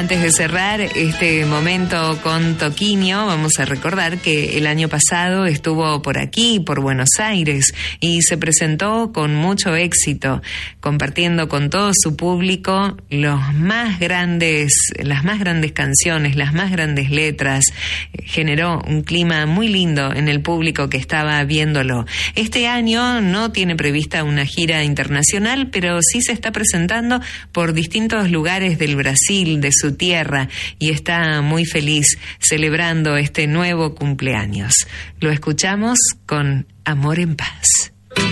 Antes de cerrar este momento con Toquinho, vamos a recordar que el año pasado estuvo por aquí, por Buenos Aires, y se presentó con mucho éxito, compartiendo con todo su público las más grandes canciones, las más grandes letras. Generó un clima muy lindo en el público que estaba viéndolo. Este año no tiene prevista una gira internacional, pero sí se está presentando por distintos lugares del Brasil, de su tierra, y está muy feliz celebrando este nuevo cumpleaños. Lo escuchamos con Amor en Paz.